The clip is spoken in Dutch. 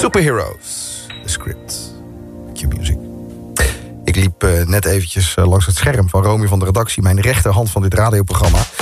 Superheroes, de script. Q-Music. Ik liep net eventjes langs het scherm van Romy van de redactie, mijn rechterhand van dit radioprogramma.